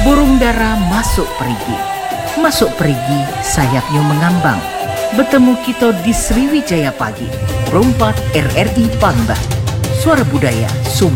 Burung dara masuk perigi. Masuk perigi, sayapnya mengambang. Bertemu kita di Sriwijaya pagi. Perumpat RRI Palembang. Suara budaya Sumber.